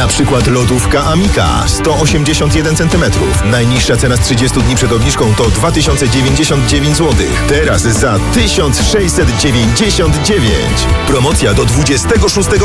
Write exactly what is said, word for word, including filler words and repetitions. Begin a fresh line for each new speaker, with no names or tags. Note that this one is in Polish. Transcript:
Na przykład lodówka Amika sto osiemdziesiąt jeden centymetrów. Najniższa cena z trzydziestu dni przed obniżką to dwa tysiące dziewięćdziesiąt dziewięć złotych. Teraz za tysiąc sześćset dziewięćdziesiąt dziewięć. Promocja do dwudziestego szóstego